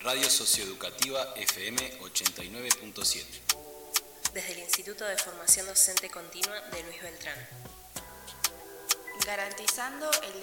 Radio Socioeducativa FM 89.7. Desde el Instituto de Formación Docente Continua de Luis Beltrán. Garantizando el